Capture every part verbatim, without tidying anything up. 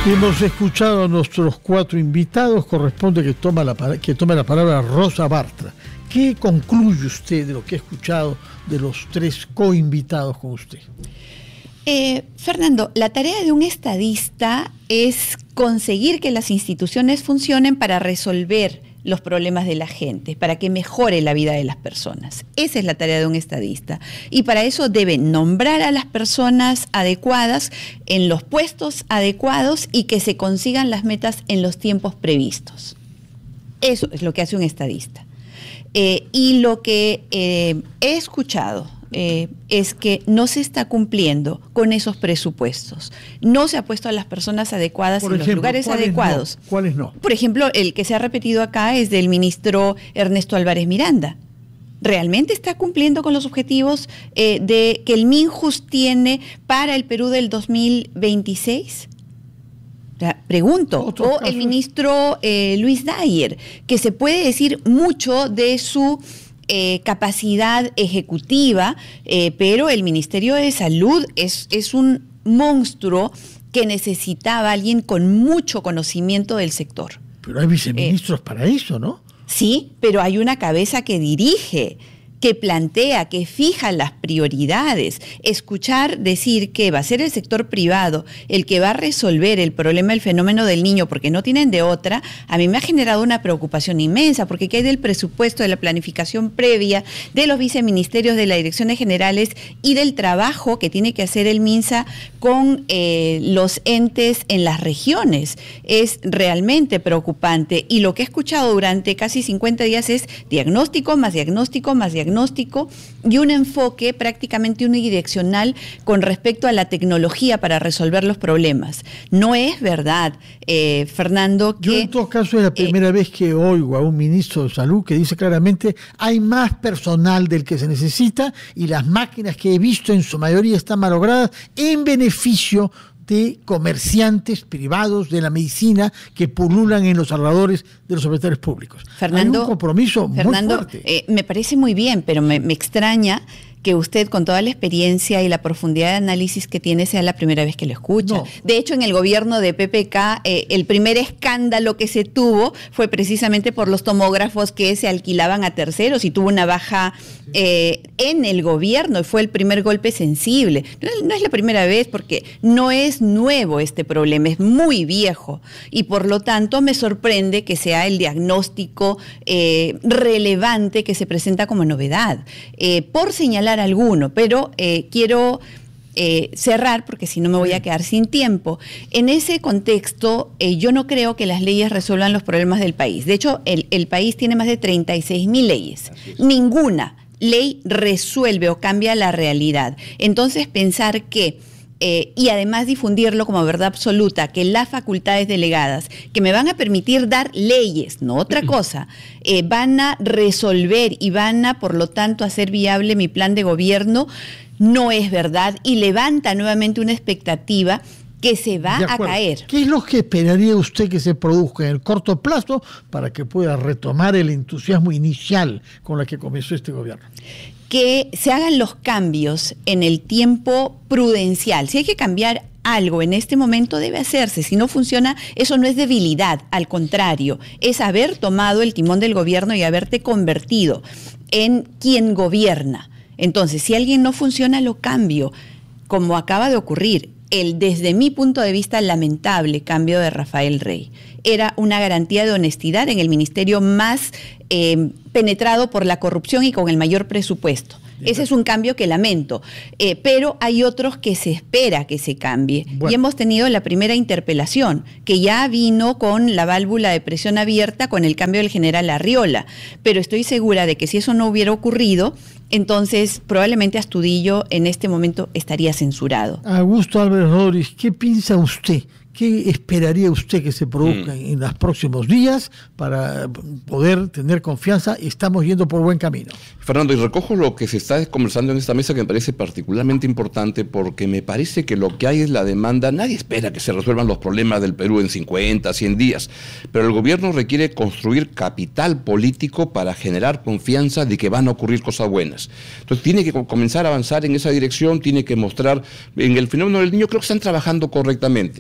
Hemos escuchado a nuestros cuatro invitados. Corresponde que, toma la, que tome la palabra Rosa Bartra. ¿Qué concluye usted de lo que ha escuchado de los tres coinvitados con usted? Eh, Fernando, la tarea de un estadista es conseguir que las instituciones funcionen para resolver los problemas de la gente, para que mejore la vida de las personas. Esa es la tarea de un estadista. Y para eso debe nombrar a las personas adecuadas en los puestos adecuados y que se consigan las metas en los tiempos previstos. Eso es lo que hace un estadista. Eh, y lo que eh, he escuchado Eh, es que no se está cumpliendo con esos presupuestos. No se ha puesto a las personas adecuadas en los lugares adecuados. No? ¿Cuáles no? Por ejemplo, el que se ha repetido acá es del ministro Ernesto Álvarez Miranda. ¿Realmente está cumpliendo con los objetivos eh, de que el Minjust tiene para el Perú del dos mil veintiséis? Pregunto. O casos? El ministro eh, Luis Dyer, que se puede decir mucho de su Eh, capacidad ejecutiva, eh, pero el Ministerio de Salud es, es un monstruo que necesitaba a alguien con mucho conocimiento del sector. Pero hay viceministros eh, para eso, ¿no? Sí, pero hay una cabeza que dirige, que plantea, que fija las prioridades. Escuchar decir que va a ser el sector privado el que va a resolver el problema del fenómeno del niño porque no tienen de otra, a mí me ha generado una preocupación inmensa, porque ¿qué hay del presupuesto, de la planificación previa, de los viceministerios, de las direcciones generales y del trabajo que tiene que hacer el MINSA con eh, los entes en las regiones? Es realmente preocupante, y lo que he escuchado durante casi cincuenta días es diagnóstico, más diagnóstico, más diagnóstico, diagnóstico y un enfoque prácticamente unidireccional con respecto a la tecnología para resolver los problemas. No es verdad, eh, Fernando, que... Yo en todo caso es la primera eh, vez que oigo a un ministro de Salud que dice claramente hay más personal del que se necesita y las máquinas que he visto en su mayoría están malogradas en beneficio de comerciantes privados de la medicina que pululan en los alrededores de los hospitales públicos. Fernando, hay un compromiso Fernando, muy fuerte. Eh, me parece muy bien, pero me, me extraña que usted, con toda la experiencia y la profundidad de análisis que tiene, sea la primera vez que lo escucha. No. De hecho, en el gobierno de P P K, eh, el primer escándalo que se tuvo fue precisamente por los tomógrafos que se alquilaban a terceros y tuvo una baja eh, en el gobierno y fue el primer golpe sensible. No, no es la primera vez porque no es nuevo este problema, es muy viejo y por lo tanto me sorprende que sea el diagnóstico eh, relevante que se presenta como novedad. Eh, por señalar alguno, pero eh, quiero eh, cerrar porque si no me voy a quedar sin tiempo. En ese contexto, eh, yo no creo que las leyes resuelvan los problemas del país. De hecho, el, el país tiene más de treinta y seis mil leyes. Ninguna ley resuelve o cambia la realidad. Entonces, pensar que Eh, y además difundirlo como verdad absoluta, que las facultades delegadas que me van a permitir dar leyes, no otra cosa, eh, van a resolver y van a, por lo tanto, hacer viable mi plan de gobierno, no es verdad y levanta nuevamente una expectativa que se va a caer. ¿Qué es lo que esperaría usted que se produzca en el corto plazo para que pueda retomar el entusiasmo inicial con el que comenzó este gobierno? Que se hagan los cambios en el tiempo prudencial. Si hay que cambiar algo en este momento, debe hacerse. Si no funciona, eso no es debilidad, al contrario, es haber tomado el timón del gobierno y haberte convertido en quien gobierna. Entonces, si alguien no funciona, lo cambio, como acaba de ocurrir. El, desde mi punto de vista, lamentable cambio de Rafael Rey. Era una garantía de honestidad en el ministerio más eh, penetrado por la corrupción y con el mayor presupuesto. Ese es un cambio que lamento, eh, pero hay otros que se espera que se cambie. Bueno. Y hemos tenido la primera interpelación, que ya vino con la válvula de presión abierta con el cambio del general Arriola, pero estoy segura de que si eso no hubiera ocurrido, entonces probablemente Astudillo en este momento estaría censurado. Augusto Álvarez Rodríguez, ¿qué piensa usted? ¿Qué esperaría usted que se produzca mm. en los próximos días para poder tener confianza? Estamos yendo por buen camino. Fernando, y recojo lo que se está conversando en esta mesa que me parece particularmente importante porque me parece que lo que hay es la demanda. Nadie espera que se resuelvan los problemas del Perú en cincuenta, cien días, pero el gobierno requiere construir capital político para generar confianza de que van a ocurrir cosas buenas. Entonces tiene que comenzar a avanzar en esa dirección, tiene que mostrar, en el fenómeno del niño creo que están trabajando correctamente.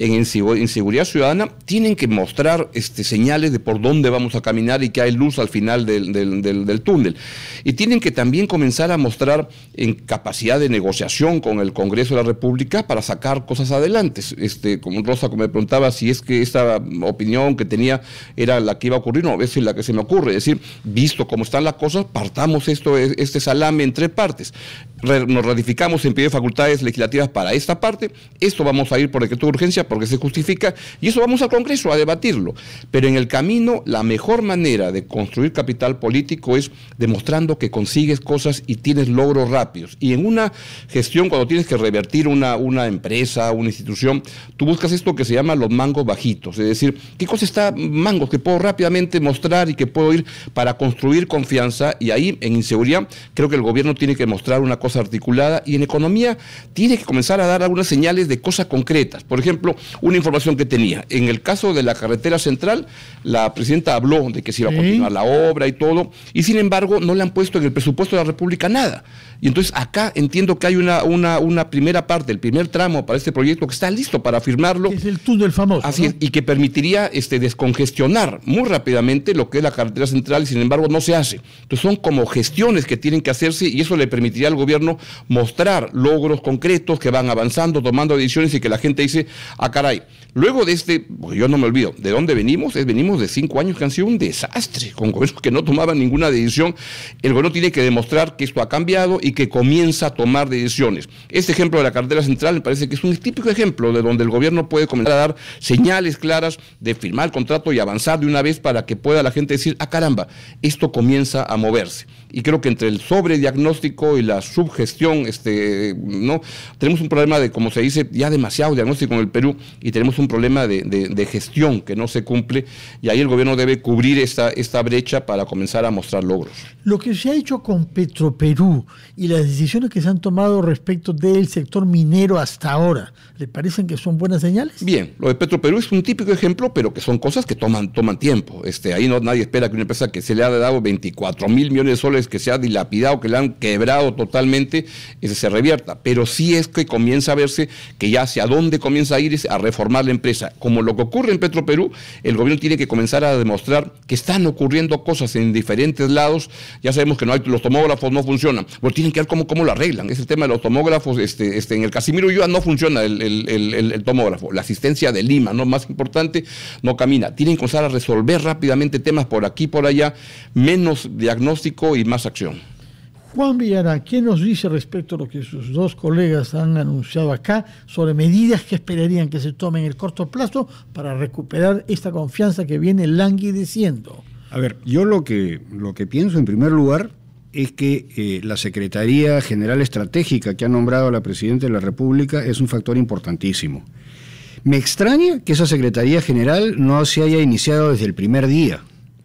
en inseguridad ciudadana, tienen que mostrar este, señales de por dónde vamos a caminar y que hay luz al final del, del, del, del túnel. Y tienen que también comenzar a mostrar en capacidad de negociación con el Congreso de la República para sacar cosas adelante. Este, como Rosa me preguntaba si es que esta opinión que tenía era la que iba a ocurrir, no, a veces la que se me ocurre. Es decir, visto cómo están las cosas, partamos esto, este salame en tres partes. Nos ratificamos en pedido de facultades legislativas para esta parte, esto vamos a ir por decreto de urgencia porque se justifica y eso vamos al Congreso a debatirlo. Pero en el camino, la mejor manera de construir capital político es demostrando que consigues cosas y tienes logros rápidos. Y en una gestión, cuando tienes que revertir una, una empresa, una institución, tú buscas esto que se llama los mangos bajitos, es decir, ¿qué cosa está mangos que puedo rápidamente mostrar y que puedo ir para construir confianza? Y ahí, en inseguridad, creo que el gobierno tiene que mostrar una cosa articulada y en economía tiene que comenzar a dar algunas señales de cosas concretas. Por ejemplo, una información que tenía. En el caso de la carretera central, la presidenta habló de que se iba a continuar la obra y todo, y sin embargo no le han puesto en el presupuesto de la República nada. Y entonces acá entiendo que hay una, una, una primera parte, el primer tramo para este proyecto que está listo para firmarlo. Es el túnel famoso. Así ¿no? es, y que permitiría este, descongestionar muy rápidamente lo que es la carretera central y sin embargo no se hace. Entonces son como gestiones que tienen que hacerse y eso le permitiría al gobierno mostrar logros concretos que van avanzando, tomando decisiones y que la gente dice, ah caray, luego de este, porque yo no me olvido, ¿de dónde venimos? Es, venimos de cinco años que han sido un desastre, con gobiernos que no tomaban ninguna decisión. El gobierno tiene que demostrar que esto ha cambiado y que comienza a tomar decisiones. Este ejemplo de la carretera central me parece que es un típico ejemplo de donde el gobierno puede comenzar a dar señales claras de firmar el contrato y avanzar de una vez para que pueda la gente decir, ah caramba, esto comienza a moverse. Y creo que entre el sobrediagnóstico y la subgestión, este, ¿no? tenemos un problema de, como se dice, ya demasiado diagnóstico en el Perú y tenemos un problema de, de, de gestión que no se cumple y ahí el gobierno debe cubrir esta, esta brecha para comenzar a mostrar logros. Lo que se ha hecho con Petroperú y las decisiones que se han tomado respecto del sector minero hasta ahora, ¿le parecen que son buenas señales? Bien, lo de Petroperú es un típico ejemplo, pero que son cosas que toman, toman tiempo. Este, ahí no, nadie espera que una empresa que se le ha dado veinticuatro mil millones de soles, que se ha dilapidado, que le han quebrado totalmente, ese se revierta. Pero sí es que comienza a verse que ya hacia dónde comienza a ir es a reformar la empresa. Como lo que ocurre en Petroperú, el gobierno tiene que comenzar a demostrar que están ocurriendo cosas en diferentes lados. Ya sabemos que no hay, los tomógrafos no funcionan, pero tienen que ver cómo, cómo lo arreglan. Es el tema de los tomógrafos. Este, este, en el Casimiro Ulloa no funciona el, el, el, el, el tomógrafo. La asistencia de Lima, ¿no? Más importante, no camina. Tienen que comenzar a resolver rápidamente temas por aquí, por allá, menos diagnóstico y más acción. Juan Villarán, ¿qué nos dice respecto a lo que sus dos colegas han anunciado acá sobre medidas que esperarían que se tomen en el corto plazo para recuperar esta confianza que viene languideciendo? A ver, yo lo que, lo que pienso en primer lugar es que eh, la Secretaría General Estratégica que ha nombrado a la Presidenta de la República es un factor importantísimo. Me extraña que esa Secretaría General no se haya iniciado desde el primer día.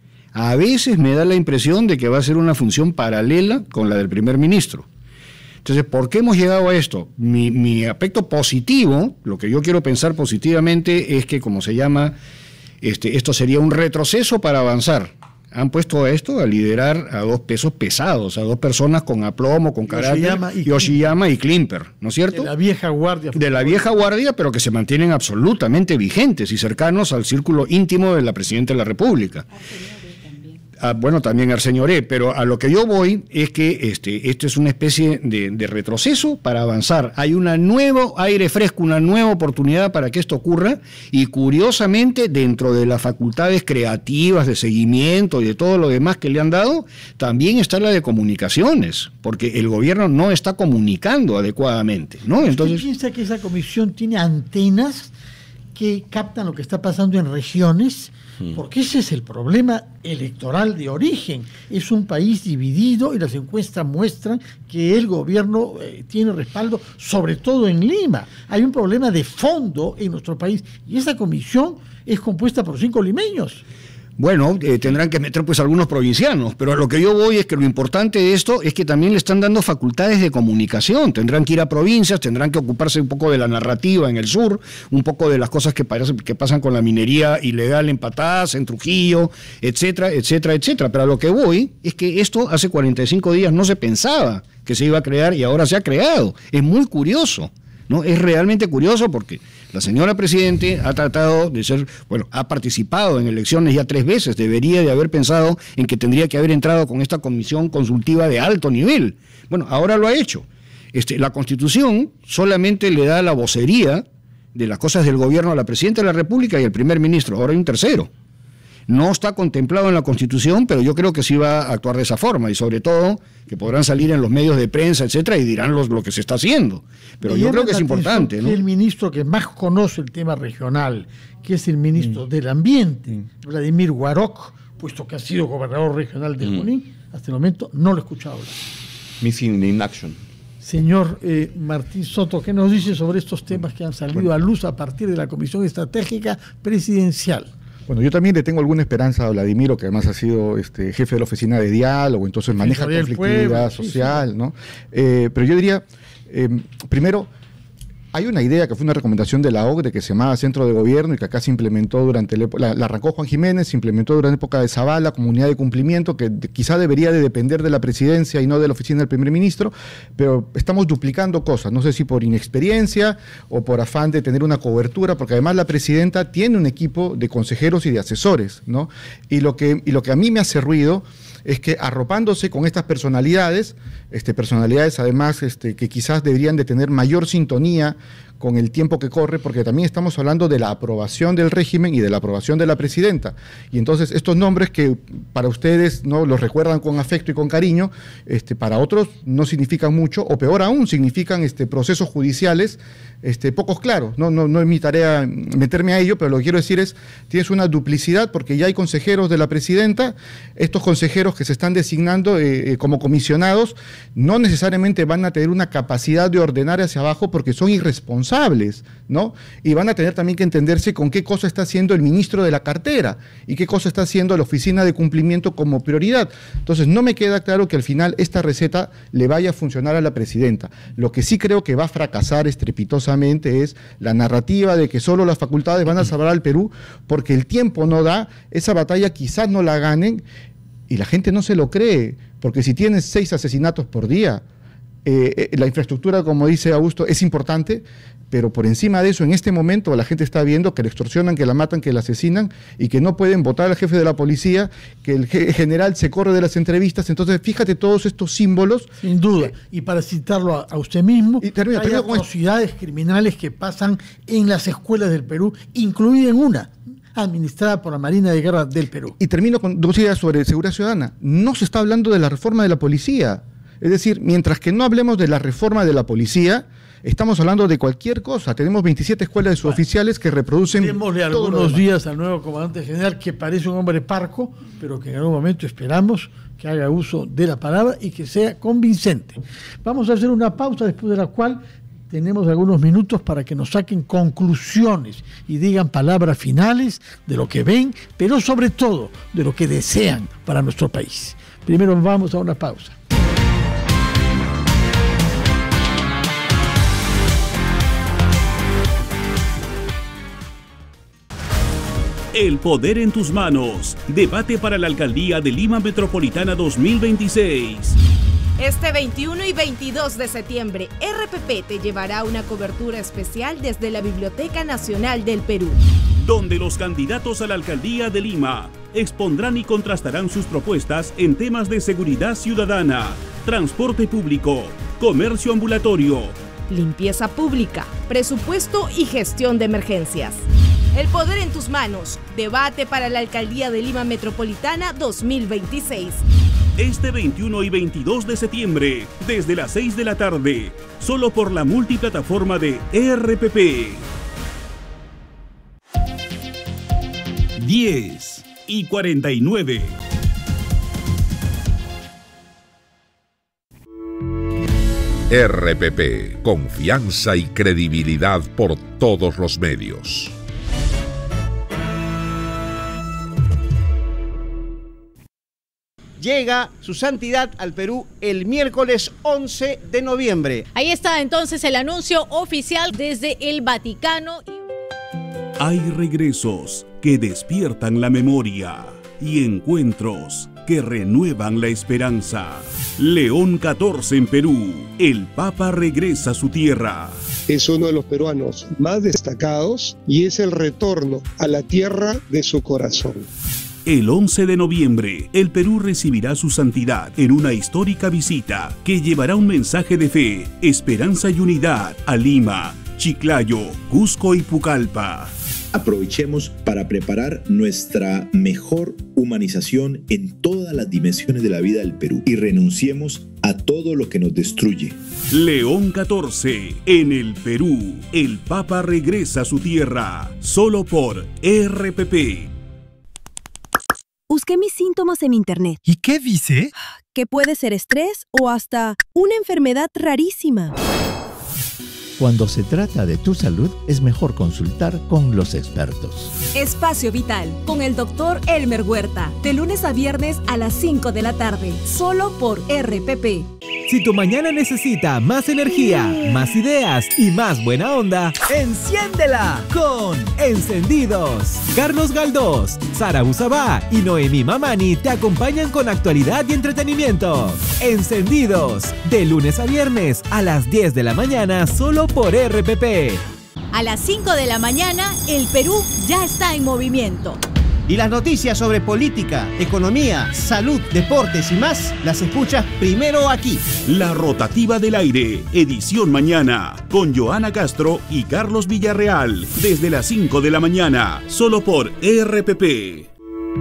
A veces me da la impresión de que va a ser una función paralela con la del primer ministro. Entonces, ¿por qué hemos llegado a esto? Mi, mi aspecto positivo, lo que yo quiero pensar positivamente es que, como se llama, este, esto sería un retroceso para avanzar. Han puesto a esto a liderar a dos pesos pesados, a dos personas con aplomo, con carácter, Yoshiyama y, Yoshiyama y Klimper, ¿no es cierto? De la vieja guardia. De la vieja guardia, pero que se mantienen absolutamente vigentes y cercanos al círculo íntimo de la Presidenta de la República. Ah, bueno, también Arsenio Oré, pero a lo que yo voy es que este, esto es una especie de, de retroceso para avanzar. Hay un nuevo aire fresco, una nueva oportunidad para que esto ocurra y curiosamente dentro de las facultades creativas, de seguimiento y de todo lo demás que le han dado, también está la de comunicaciones, porque el gobierno no está comunicando adecuadamente, ¿no? Entonces, ¿usted piensa que esa comisión tiene antenas que captan lo que está pasando en regiones? Porque ese es el problema electoral de origen. Es un país dividido y las encuestas muestran que el gobierno eh, tiene respaldo, sobre todo en Lima. Hay un problema de fondo en nuestro país y esa comisión es compuesta por cinco limeños. Bueno, eh, tendrán que meter pues algunos provincianos, pero a lo que yo voy es que lo importante de esto es que también le están dando facultades de comunicación, tendrán que ir a provincias, tendrán que ocuparse un poco de la narrativa en el sur, un poco de las cosas que, parece, que pasan con la minería ilegal en Patadas, en Trujillo, etcétera, etcétera, etcétera. Pero a lo que voy es que esto hace cuarenta y cinco días no se pensaba que se iba a crear y ahora se ha creado. Es muy curioso, ¿no? Es realmente curioso porque La señora Presidente ha tratado de ser, bueno, ha participado en elecciones ya tres veces, debería de haber pensado en que tendría que haber entrado con esta comisión consultiva de alto nivel. Bueno, ahora lo ha hecho. Este, la Constitución solamente le da la vocería de las cosas del gobierno a la Presidenta de la República y al primer ministro, ahora hay un tercero. No está contemplado en la Constitución, pero yo creo que sí va a actuar de esa forma, y sobre todo que podrán salir en los medios de prensa, etcétera, y dirán los, lo que se está haciendo. Pero y yo creo que es importante, ¿no? Que el ministro que más conoce el tema regional, que es el ministro mm. del Ambiente, mm. Vladimir Guaroc, puesto que ha sido gobernador regional de Junín, mm. hasta el momento no lo he escuchado hablar. Missing in action. Señor eh, Martín Soto, ¿qué nos dice sobre estos temas que han salido bueno. a luz a partir de la Comisión Estratégica Presidencial? Bueno, yo también le tengo alguna esperanza a Vladimiro, que además ha sido este, jefe de la oficina de diálogo, entonces maneja conflictividad social, ¿no? Eh, pero yo diría, eh, primero, hay una idea que fue una recomendación de la O C D E que se llamaba Centro de Gobierno y que acá se implementó durante, la, la, la arrancó Juan Jiménez, se implementó durante la época de Zavala, comunidad de cumplimiento, que de, quizá debería de depender de la presidencia y no de la oficina del primer ministro, pero estamos duplicando cosas, no sé si por inexperiencia o por afán de tener una cobertura, porque además la presidenta tiene un equipo de consejeros y de asesores, ¿no? Y lo que, y lo que a mí me hace ruido es que arropándose con estas personalidades, este, personalidades además este, que quizás deberían de tener mayor sintonía con el tiempo que corre, porque también estamos hablando de la aprobación del régimen y de la aprobación de la presidenta. Y entonces estos nombres que para ustedes no los recuerdan con afecto y con cariño, este, para otros no significan mucho, o peor aún, significan este, procesos judiciales este, pocos claros. No, no, no es mi tarea meterme a ello, pero lo que quiero decir es, tienes una duplicidad, porque ya hay consejeros de la presidenta, estos consejeros que se están designando eh, eh, como comisionados, no necesariamente van a tener una capacidad de ordenar hacia abajo porque son irresponsables, ¿no? Y van a tener también que entenderse con qué cosa está haciendo el ministro de la cartera y qué cosa está haciendo la oficina de cumplimiento como prioridad. Entonces, no me queda claro que al final esta receta le vaya a funcionar a la presidenta. Lo que sí creo que va a fracasar estrepitosamente es la narrativa de que solo las facultades van a salvar al Perú, porque el tiempo no da, esa batalla quizás no la ganen y la gente no se lo cree, porque si tienes seis asesinatos por día, eh, la infraestructura, como dice Augusto, es importante, pero por encima de eso, en este momento la gente está viendo que le extorsionan, que la matan, que la asesinan y que no pueden votar al jefe de la policía, que el general se corre de las entrevistas. Entonces, fíjate todos estos símbolos. Sin duda. Y para citarlo a, a usted mismo, y termino, hay atrocidades criminales que pasan en las escuelas del Perú, incluida en una administrada por la Marina de Guerra del Perú. Y termino con dos ideas sobre seguridad ciudadana. No se está hablando de la reforma de la policía. Es decir, mientras que no hablemos de la reforma de la policía, estamos hablando de cualquier cosa. Tenemos veintisiete escuelas de suboficiales bueno, que reproducen... Démosle algunos días al nuevo comandante general, que parece un hombre parco, pero que en algún momento esperamos que haga uso de la palabra y que sea convincente. Vamos a hacer una pausa, después de la cual tenemos algunos minutos para que nos saquen conclusiones y digan palabras finales de lo que ven, pero sobre todo de lo que desean para nuestro país. Primero vamos a una pausa. El poder en tus manos. Debate para la Alcaldía de Lima Metropolitana dos mil veintiséis. Este veintiuno y veintidós de septiembre, R P P te llevará una cobertura especial desde la Biblioteca Nacional del Perú, donde los candidatos a la Alcaldía de Lima expondrán y contrastarán sus propuestas en temas de seguridad ciudadana, transporte público, comercio ambulatorio, limpieza pública, presupuesto y gestión de emergencias. El poder en tus manos. Debate para la Alcaldía de Lima Metropolitana dos mil veintiséis. Este veintiuno y veintidós de septiembre, desde las seis de la tarde, solo por la multiplataforma de R P P. diez y cuarenta y nueve. R P P, confianza y credibilidad por todos los medios. Llega su santidad al Perú el miércoles once de noviembre. Ahí está entonces el anuncio oficial desde el Vaticano. Hay regresos que despiertan la memoria y encuentros que renuevan la esperanza. León catorce en Perú. El Papa regresa a su tierra. Es uno de los peruanos más destacados y es el retorno a la tierra de su corazón. El once de noviembre, el Perú recibirá su santidad en una histórica visita que llevará un mensaje de fe, esperanza y unidad a Lima, Chiclayo, Cusco y Pucallpa. Aprovechemos para preparar nuestra mejor humanización en todas las dimensiones de la vida del Perú y renunciemos a todo lo que nos destruye. León catorce, en el Perú, el Papa regresa a su tierra, solo por R P P. Busqué mis síntomas en internet. ¿Y qué dice? Que puede ser estrés o hasta una enfermedad rarísima. Cuando se trata de tu salud, es mejor consultar con los expertos. Espacio Vital, con el doctor Elmer Huerta, de lunes a viernes a las cinco de la tarde, solo por R P P. Si tu mañana necesita más energía, más ideas y más buena onda, ¡enciéndela con Encendidos! Carlos Galdós, Sara Usabá y Noemí Mamani te acompañan con actualidad y entretenimiento. Encendidos, de lunes a viernes a las diez de la mañana, solo por R P P. A las cinco de la mañana, el Perú ya está en movimiento. Y las noticias sobre política, economía, salud, deportes y más, las escuchas primero aquí. La Rotativa del Aire, edición mañana, con Joana Castro y Carlos Villarreal, desde las cinco de la mañana, solo por R P P.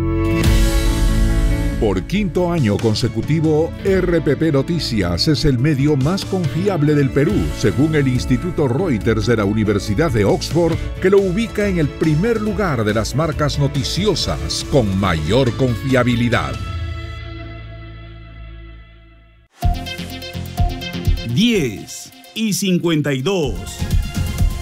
Por quinto año consecutivo, R P P Noticias es el medio más confiable del Perú, según el Instituto Reuters de la Universidad de Oxford, que lo ubica en el primer lugar de las marcas noticiosas con mayor confiabilidad. diez y cincuenta y dos.